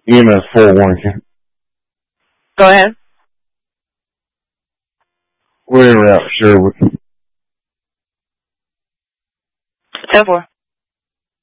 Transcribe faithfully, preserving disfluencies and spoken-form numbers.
E M S four warranty. Go ahead. We're in route, Sherwood. ten four.